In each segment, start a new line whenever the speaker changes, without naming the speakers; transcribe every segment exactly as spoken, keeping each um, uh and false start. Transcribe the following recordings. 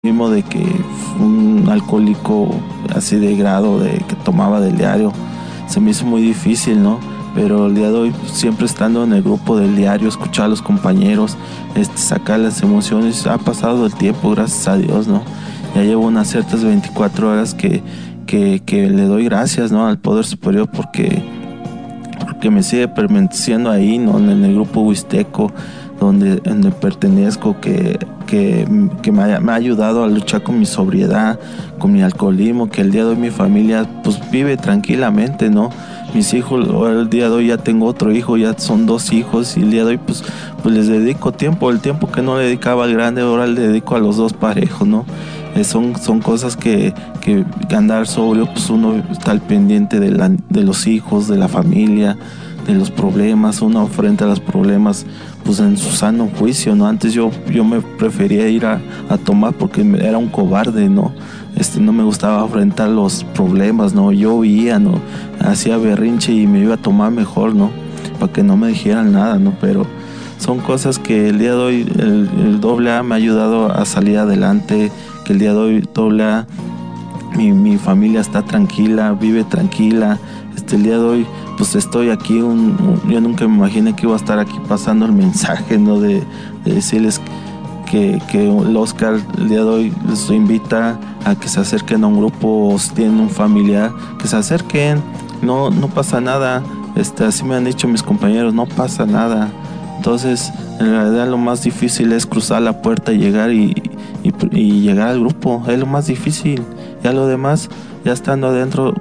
mismo de que un alcohólico así de grado, de que tomaba del diario, se me hizo muy difícil, ¿no? Pero el día de hoy, siempre estando en el grupo del diario, escuchar a los compañeros, este, sacar las emociones, ha pasado el tiempo, gracias a Dios, ¿no? Ya llevo unas ciertas veinticuatro horas que, que, que le doy gracias, ¿no? Al Poder Superior porque, porque me sigue permaneciendo ahí, ¿no? En el grupo Huisteco, donde, donde pertenezco, que, que, que me, ha, me ha ayudado a luchar con mi sobriedad, con mi alcoholismo, que el día de hoy mi familia pues vive tranquilamente, ¿no? Mis hijos, el día de hoy ya tengo otro hijo, ya son dos hijos, y el día de hoy pues, pues les dedico tiempo, el tiempo que no le dedicaba al grande, ahora le dedico a los dos parejos, ¿no? Eh, son, son cosas que, que andar sobrio, pues uno está al pendiente de, la, de los hijos, de la familia, de los problemas, uno frente a los problemas pues en su sano juicio, ¿no? Antes yo, yo me prefería ir a, a tomar porque era un cobarde, ¿no? Este, no me gustaba enfrentar los problemas, ¿no? Yo huía, ¿no? Hacía berrinche y me iba a tomar mejor, ¿no? Para que no me dijeran nada, ¿no? Pero son cosas que el día de hoy el, el doble A me ha ayudado a salir adelante, que el día de hoy doble A, mi, mi familia está tranquila, vive tranquila. Este, el día de hoy pues estoy aquí, un, un, yo nunca me imaginé que iba a estar aquí pasando el mensaje, ¿no? De, de decirles que, que el Oscar el día de hoy les invita a que se acerquen a un grupo, o si tienen un familiar, que se acerquen, no, no pasa nada, este, así me han dicho mis compañeros, no pasa nada. Entonces, en realidad lo más difícil es cruzar la puerta y llegar y, y, y llegar al grupo, es lo más difícil. Ya lo demás, ya estando adentro,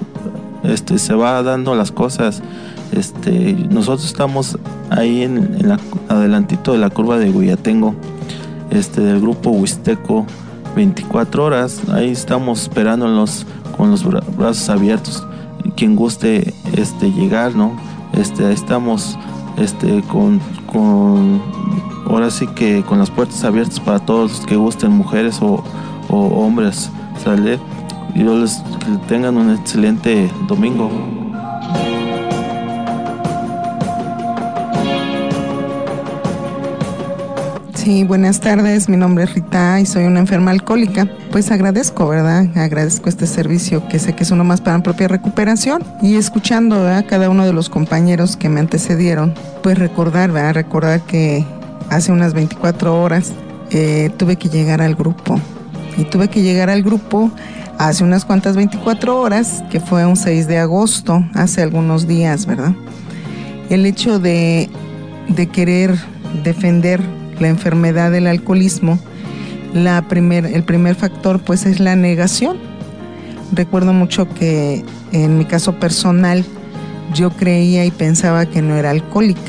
este, se va dando las cosas. Este, nosotros estamos ahí en, en la, adelantito de la curva de Huillatengo, este, del grupo Huisteco, veinticuatro horas, ahí estamos esperándolos con los bra- brazos abiertos, quien guste este, llegar, ¿no? Este, ahí estamos este, con, con, ahora sí que con las puertas abiertas para todos los que gusten, mujeres o, o hombres, ¿sale? Y yo les, que tengan un excelente domingo.
Sí, buenas tardes, mi nombre es Rita y soy una enferma alcohólica. Pues agradezco, ¿verdad? Agradezco este servicio que sé que es uno más para mi propia recuperación. Y escuchando a cada uno de los compañeros que me antecedieron, pues recordar, ¿verdad? Recordar que hace unas veinticuatro horas eh, tuve que llegar al grupo. Y tuve que llegar al grupo hace unas cuantas veinticuatro horas, que fue un seis de agosto, hace algunos días, ¿verdad? El hecho de, de querer defender la enfermedad del alcoholismo, la primer, el primer factor pues es la negación. Recuerdo mucho que en mi caso personal yo creía y pensaba que no era alcohólica.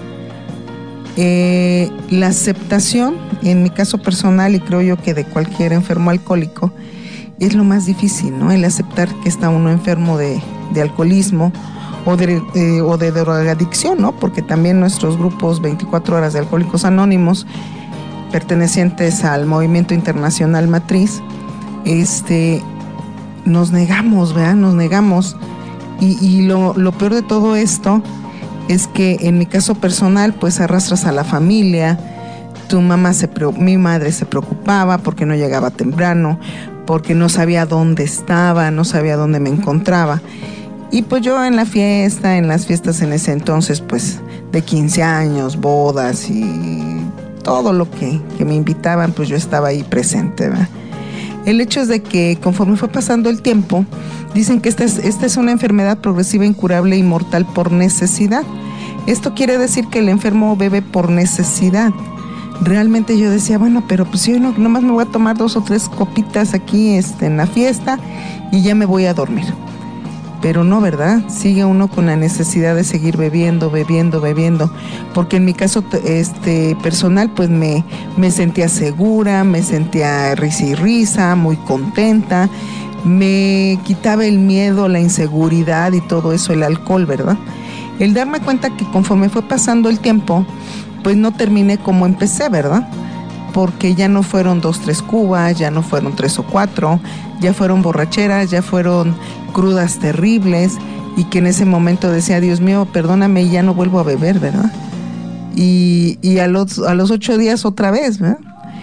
Eh, la aceptación en mi caso personal, y creo yo que de cualquier enfermo alcohólico, es lo más difícil, ¿no? El aceptar que está uno enfermo de, de alcoholismo o de, eh, o de drogadicción, ¿no? Porque también nuestros grupos veinticuatro horas de Alcohólicos Anónimos, pertenecientes al Movimiento Internacional Matriz, este, nos negamos, ¿verdad? Nos negamos. Y, y lo, lo peor de todo esto es que en mi caso personal, pues arrastras a la familia. Tu mamá se, mi madre se preocupaba porque no llegaba temprano, porque no sabía dónde estaba, no sabía dónde me encontraba. Y pues yo en la fiesta, en las fiestas en ese entonces, pues de quince años, bodas y todo lo que, que me invitaban, pues yo estaba ahí presente, ¿verdad? El hecho es de que conforme fue pasando el tiempo, dicen que esta es, esta es una enfermedad progresiva, incurable y mortal por necesidad. Esto quiere decir que el enfermo bebe por necesidad. Realmente yo decía, bueno, pero pues yo no, nomás me voy a tomar dos o tres copitas aquí este, en la fiesta y ya me voy a dormir. Pero no, ¿verdad? Sigue uno con la necesidad de seguir bebiendo, bebiendo, bebiendo. Porque en mi caso este, personal, pues me, me sentía segura, me sentía risa y risa, muy contenta. Me quitaba el miedo, la inseguridad y todo eso, el alcohol, ¿verdad? El darme cuenta que conforme fue pasando el tiempo, pues no terminé como empecé, ¿verdad? Porque ya no fueron dos, tres cubas, ya no fueron tres o cuatro, ya fueron borracheras, ya fueron crudas terribles, y que en ese momento decía, Dios mío, perdóname, ya no vuelvo a beber, ¿verdad? Y, y a los, a los ocho días otra vez, ¿verdad?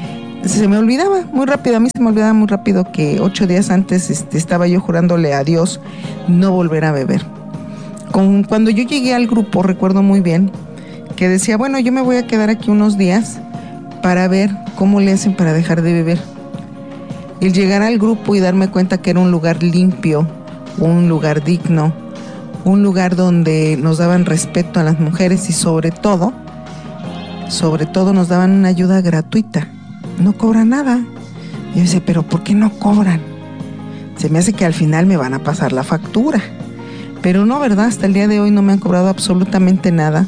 se me olvidaba muy rápido, a mí se me olvidaba muy rápido que ocho días antes este, estaba yo jurándole a Dios no volver a beber. Con, cuando yo llegué al grupo, recuerdo muy bien, que decía, bueno, yo me voy a quedar aquí unos días para ver cómo le hacen para dejar de beber. El llegar al grupo y darme cuenta que era un lugar limpio, un lugar digno, un lugar donde nos daban respeto a las mujeres y sobre todo, sobre todo nos daban una ayuda gratuita. No cobran nada. Y yo decía, pero ¿por qué no cobran? Se me hace que al final me van a pasar la factura. Pero no, ¿verdad? Hasta el día de hoy no me han cobrado absolutamente nada.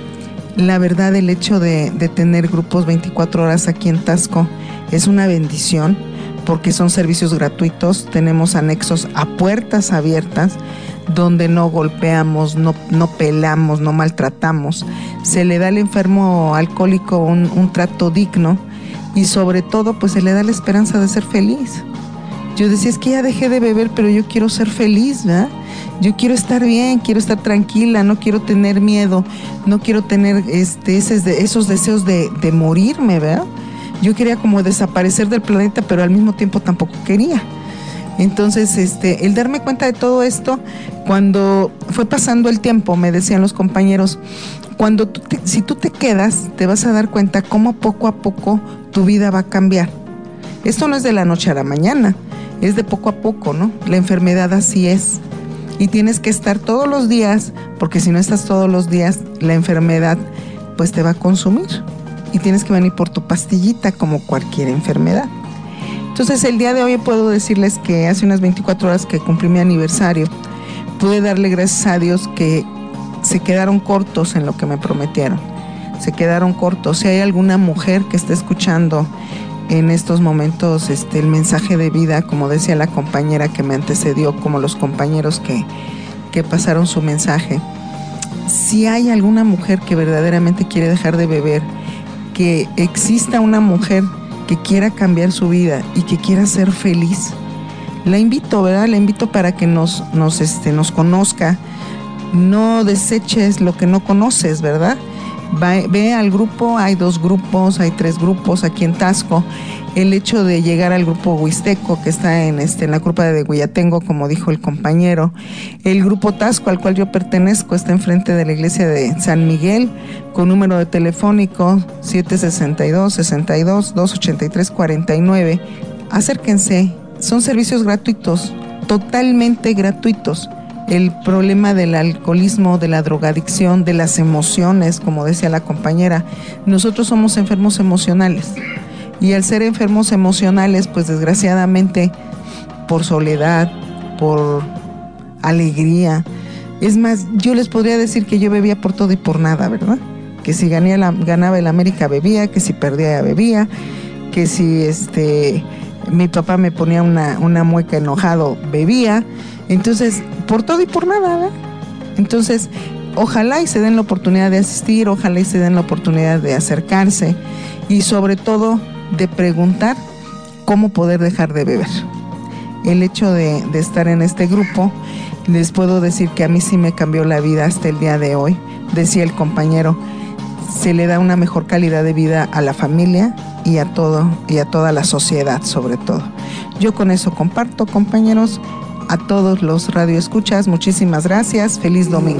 La verdad, el hecho de, de tener grupos veinticuatro horas aquí en Taxco es una bendición porque son servicios gratuitos. Tenemos anexos a puertas abiertas donde no golpeamos, no, no pelamos, no maltratamos. Se le da al enfermo alcohólico un, un trato digno y sobre todo pues se le da la esperanza de ser feliz. Yo decía, es que ya dejé de beber, pero yo quiero ser feliz, ¿verdad? Yo quiero estar bien, quiero estar tranquila, no quiero tener miedo, no quiero tener este, esos, esos deseos de, de morirme, ¿verdad? Yo quería como desaparecer del planeta, pero al mismo tiempo tampoco quería. Entonces, este, el darme cuenta de todo esto, cuando fue pasando el tiempo, me decían los compañeros, cuando tú te, si tú te quedas, te vas a dar cuenta cómo poco a poco tu vida va a cambiar. Esto no es de la noche a la mañana, es de poco a poco, ¿no? La enfermedad así es. Y tienes que estar todos los días, porque si no estás todos los días, la enfermedad pues te va a consumir. Y tienes que venir por tu pastillita como cualquier enfermedad. Entonces el día de hoy puedo decirles que hace unas veinticuatro horas que cumplí mi aniversario, pude darle gracias a Dios que se quedaron cortos en lo que me prometieron. Se quedaron cortos. Si hay alguna mujer que esté escuchando en estos momentos este, el mensaje de vida, como decía la compañera que me antecedió, como los compañeros que, que pasaron su mensaje, si hay alguna mujer que verdaderamente quiere dejar de beber, que exista una mujer que quiera cambiar su vida y que quiera ser feliz, la invito, ¿verdad? La invito para que nos, nos, este, nos conozca. No deseches lo que no conoces, ¿verdad? Ve, ve al grupo, hay dos grupos, hay tres grupos aquí en Taxco. El hecho de llegar al grupo Huisteco, que está en, este, en la curva de Huillatengo, como dijo el compañero. El grupo Taxco, al cual yo pertenezco, está enfrente de la iglesia de San Miguel, con número de telefónico siete sesenta y dos, sesenta y dos, doscientos ochenta y tres, cuarenta y nueve. Acérquense, son servicios gratuitos, totalmente gratuitos. El problema del alcoholismo, de la drogadicción, de las emociones, como decía la compañera, nosotros somos enfermos emocionales. Y al ser enfermos emocionales, pues desgraciadamente, por soledad, por alegría, es más, yo les podría decir que yo bebía por todo y por nada, ¿verdad? Que si ganía la, ganaba el América bebía, que si perdía bebía, que si este mi papá me ponía una, una mueca enojado, bebía. Entonces, por todo y por nada, ¿verdad? Entonces, ojalá y se den la oportunidad de asistir, ojalá y se den la oportunidad de acercarse y sobre todo de preguntar cómo poder dejar de beber. El hecho de, de estar en este grupo, les puedo decir que a mí sí me cambió la vida hasta el día de hoy. Decía el compañero, se le da una mejor calidad de vida a la familia y a todo y a toda la sociedad sobre todo. Yo con eso comparto, compañeros. A todos los radioescuchas, muchísimas gracias. Feliz domingo.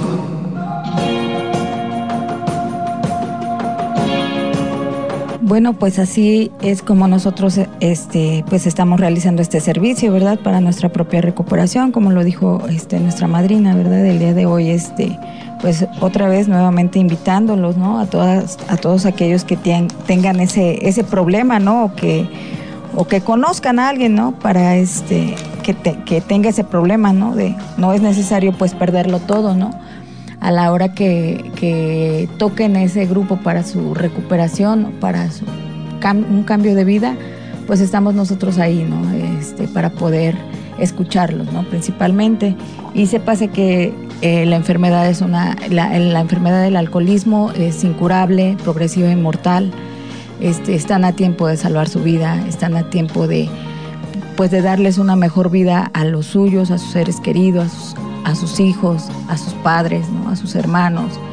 Bueno, pues así es como nosotros este, pues estamos realizando este servicio, ¿verdad? Para nuestra propia recuperación, como lo dijo este, nuestra madrina, ¿verdad? El día de hoy, este, pues otra vez nuevamente invitándolos, ¿no? A todas, a todos aquellos que ten, tengan ese, ese problema, ¿no? O que, o que conozcan a alguien, ¿no? Para este, que, te, que tenga ese problema, ¿no? De, no es necesario pues perderlo todo, ¿no? A la hora que, que toquen ese grupo para su recuperación, para su cam- un cambio de vida, pues estamos nosotros ahí, ¿no? Este, para poder escucharlos, ¿no? Principalmente. Y sépase que eh, la enfermedad es una, la, la enfermedad del alcoholismo es incurable, progresiva y mortal. Este, están a tiempo de salvar su vida, están a tiempo de, pues, de darles una mejor vida a los suyos, a sus seres queridos, a sus, a sus hijos, a sus padres, ¿no? A sus hermanos.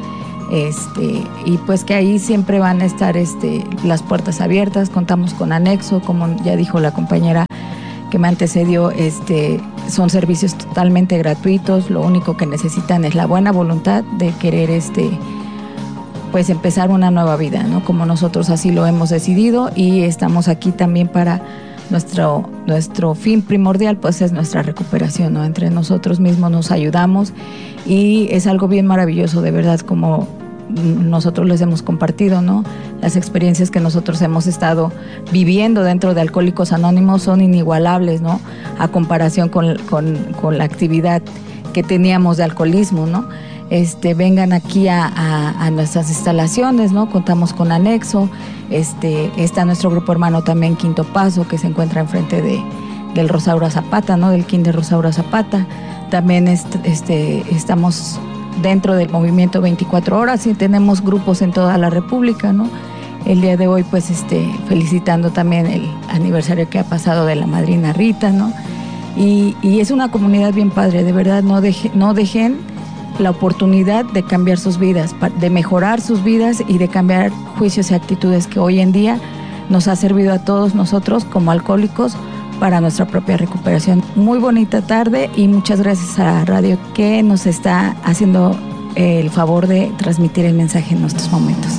Este, y pues que ahí siempre van a estar este, las puertas abiertas. Contamos con anexo, como ya dijo la compañera que me antecedió, este, son servicios totalmente gratuitos. Lo único que necesitan es la buena voluntad de querer este, pues empezar una nueva vida, ¿no? Como nosotros así lo hemos decidido, y estamos aquí también para nuestro, nuestro fin primordial, pues es nuestra recuperación, ¿no? Entre nosotros mismos nos ayudamos, y es algo bien maravilloso, de verdad, como nosotros les hemos compartido, ¿no? Las experiencias que nosotros hemos estado viviendo dentro de Alcohólicos Anónimos son inigualables, ¿no? A comparación con, con, con la actividad que teníamos de alcoholismo, ¿no? Este, vengan aquí a, a, a nuestras instalaciones, ¿no? Contamos con anexo, este, está nuestro grupo hermano también Quinto Paso, que se encuentra enfrente de, del Rosaura Zapata, ¿no? Del Kinder Rosaura Zapata. También est, este, estamos dentro del movimiento veinticuatro horas y tenemos grupos en toda la República, ¿no? El día de hoy, pues, este, felicitando también el aniversario que ha pasado de la madrina Rita, ¿no? Y, y es una comunidad bien padre, de verdad, no, deje, no dejen la oportunidad de cambiar sus vidas, de mejorar sus vidas y de cambiar juicios y actitudes que hoy en día nos ha servido a todos nosotros como alcohólicos para nuestra propia recuperación. Muy bonita tarde y muchas gracias a Radio que nos está haciendo el favor de transmitir el mensaje en estos momentos.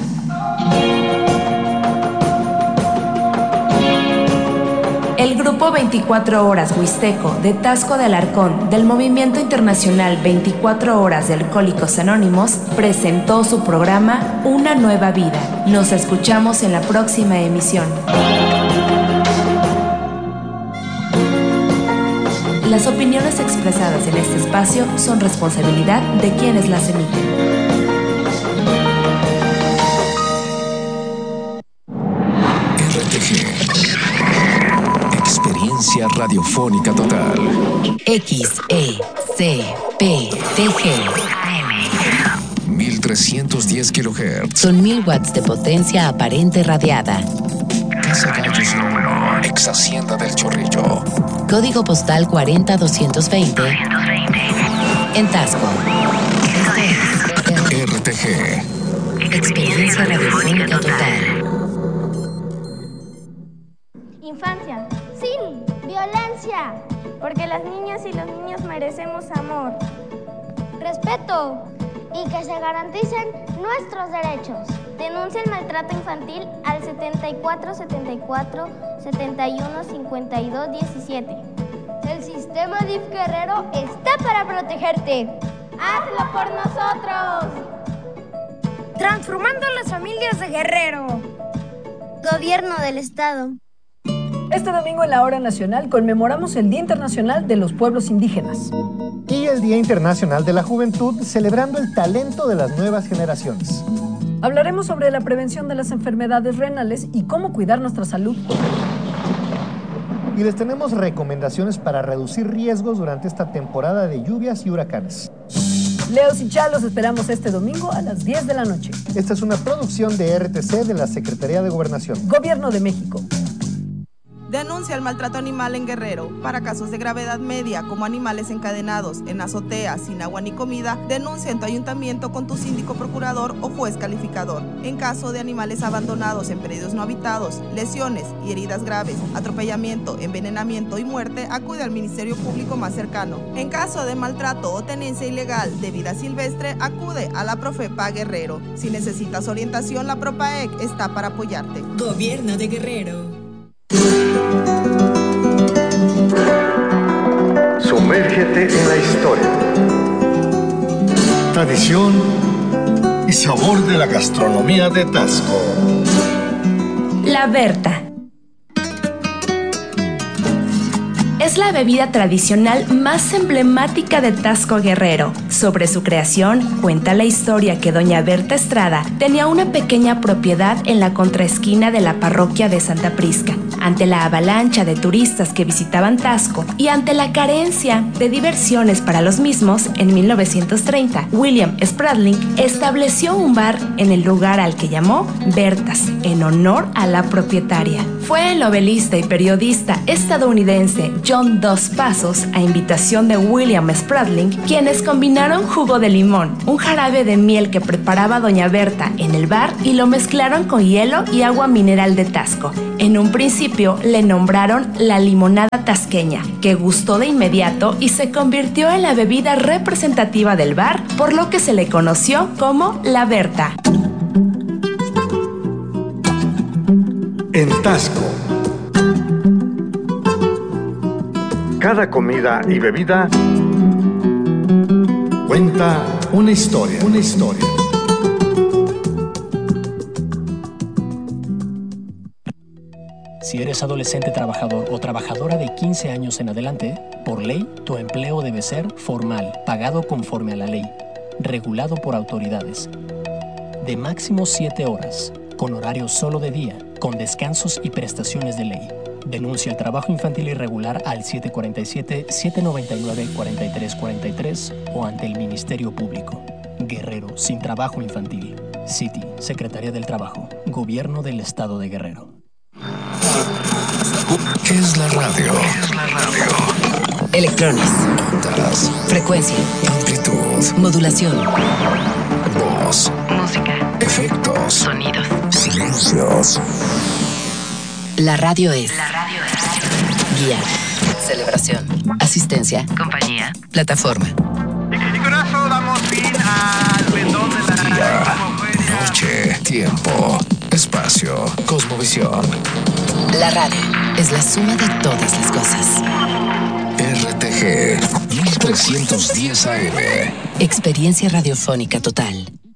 El Grupo veinticuatro horas Huisteco de Taxco de Alarcón del Movimiento Internacional veinticuatro horas de Alcohólicos Anónimos presentó su programa Una Nueva Vida. Nos escuchamos en la próxima emisión. Las opiniones expresadas en este espacio son responsabilidad de quienes las emiten.
Experiencia radiofónica total.
X E C P T G
mil trescientos diez kilohertz.
Son mil watts de potencia aparente radiada.
Casa Gallos uno, ex Hacienda del Chorrillo.
Código postal cuarenta doscientos veinte. En Taxco.
R T G.
Experiencia radiofónica total.
Infancia, sin violencia, porque las niñas y los niños merecemos amor, respeto y que se garanticen nuestros derechos. Denuncia el maltrato infantil al setenta y cuatro setenta y cuatro setenta y uno cincuenta y dos diecisiete. El sistema D I F Guerrero está para protegerte. ¡Hazlo por nosotros! Transformando las familias de Guerrero. Gobierno del Estado.
Este domingo en la Hora Nacional conmemoramos el Día Internacional de los Pueblos Indígenas.
Y el Día Internacional de la Juventud, celebrando el talento de las nuevas generaciones.
Hablaremos sobre la prevención de las enfermedades renales y cómo cuidar nuestra salud.
Y les tenemos recomendaciones para reducir riesgos durante esta temporada de lluvias y huracanes.
Leos y Chalos esperamos este domingo a las diez de la noche.
Esta es una producción de R T C de la Secretaría de Gobernación.
Gobierno de México.
Denuncia el maltrato animal en Guerrero. Para casos de gravedad media, como animales encadenados, en azoteas, sin agua ni comida, denuncia en tu ayuntamiento con tu síndico procurador o juez calificador. En caso de animales abandonados en predios no habitados, lesiones y heridas graves, atropellamiento, envenenamiento y muerte, acude al Ministerio Público más cercano. En caso de maltrato o tenencia ilegal de vida silvestre, acude a la Profepa Guerrero. Si necesitas orientación, la Propaec está para apoyarte.
Gobierno de Guerrero.
Sumérgete en la historia. Tradición y sabor de la gastronomía de Taxco.
La Berta. Es la bebida tradicional más emblemática de Taxco Guerrero. Sobre su creación, cuenta la historia que doña Berta Estrada tenía una pequeña propiedad en la contraesquina de la parroquia de Santa Prisca. Ante la avalancha de turistas que visitaban Taxco y ante la carencia de diversiones para los mismos, en mil novecientos treinta, William Spradlin estableció un bar en el lugar al que llamó Bertas, en honor a la propietaria. Fue el novelista y periodista estadounidense John Dos Passos, a invitación de William Spradlin, quienes combinaron jugo de limón, un jarabe de miel que preparaba doña Berta en el bar y lo mezclaron con hielo y agua mineral de Taxco. En un principio le nombraron la limonada tasqueña, que gustó de inmediato y se convirtió en la bebida representativa del bar, por lo que se le conoció como la Berta.
En Taxco, cada comida y bebida cuenta una historia, una historia.
Si eres adolescente trabajador o trabajadora de quince años en adelante, por ley, tu empleo debe ser formal, pagado conforme a la ley, regulado por autoridades, de máximo siete horas, con horario solo de día, con descansos y prestaciones de ley. Denuncia el trabajo infantil irregular al siete cuatro siete, siete nueve nueve, cuatro tres cuatro tres o ante el Ministerio Público. Guerrero sin trabajo infantil. C I T I, Secretaría del Trabajo, Gobierno del Estado de Guerrero.
¿Qué es la radio? ¿Qué es la radio?
Electrones.
Ondas.
Frecuencia.
Amplitud.
Modulación.
Voz.
Música.
Efectos.
Sonidos.
Silencios.
La radio es. La radio es. Guía. Celebración. Asistencia. Compañía. Plataforma.
Y con eso damos fin al pendón de la
Día. Noche. Tiempo. Espacio. Cosmovisión.
La radio es la suma de todas las cosas.
R T G mil trescientos diez A M.
Experiencia radiofónica total.